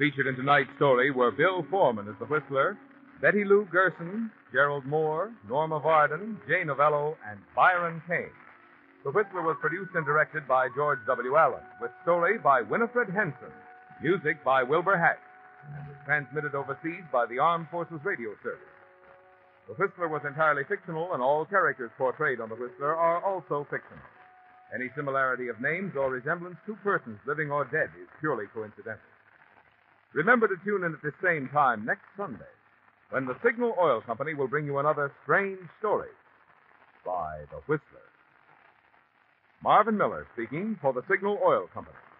Featured in tonight's story were Bill Foreman as the Whistler, Betty Lou Gerson, Gerald Moore, Norma Varden, Jay Novello, and Byron Kane. The Whistler was produced and directed by George W. Allen, with story by Winifred Henson, music by Wilbur Hatch, and was transmitted overseas by the Armed Forces Radio Service. The Whistler was entirely fictional, and all characters portrayed on The Whistler are also fictional. Any similarity of names or resemblance to persons living or dead is purely coincidental. Remember to tune in at this same time next Sunday, when the Signal Oil Company will bring you another strange story by The Whistler. Marvin Miller speaking for the Signal Oil Company.